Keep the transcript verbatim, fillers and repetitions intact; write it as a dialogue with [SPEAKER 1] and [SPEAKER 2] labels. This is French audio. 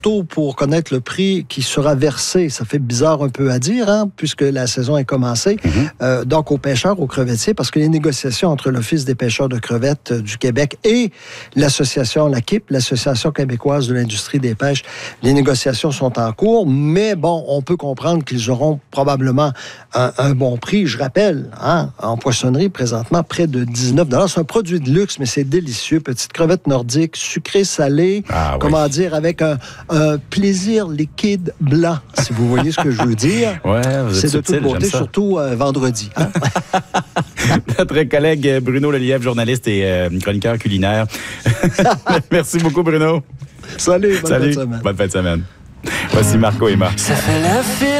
[SPEAKER 1] tôt pour connaître le prix qui sera versé. Ça fait bizarre un peu à dire, hein, puisque la saison est commencée. Mm-hmm. Euh, donc, aux pêcheurs, aux crevettiers, parce que les négociations entre l'Office des pêcheurs de crevettes du Québec et l'association, l'A Q I P, l'Association québécoise de l'industrie des pêches, les négociations sont en cours, mais bon, on peut comprendre qu'ils auront probablement un, un bon prix. Je rappelle, hein, en poissonnerie, présentement, près de dix-neuf dollars. C'est un produit de luxe, mais c'est délicieux. Petite crevette nordique, sucrée, salée, ah, comment oui. dire, avec un un plaisir liquide blanc, si vous voyez ce que je veux dire.
[SPEAKER 2] Ouais, vous êtes
[SPEAKER 1] c'est
[SPEAKER 2] subtil,
[SPEAKER 1] de toute beauté, surtout euh, vendredi. Hein?
[SPEAKER 2] Notre collègue Bruno Lelièvre, journaliste et euh, chroniqueur culinaire. Merci beaucoup, Bruno.
[SPEAKER 1] Salut, bonne
[SPEAKER 2] Salut.
[SPEAKER 1] fin de semaine.
[SPEAKER 2] Bonne fin de semaine. Voici Marco et Marc. Ça fait la fête.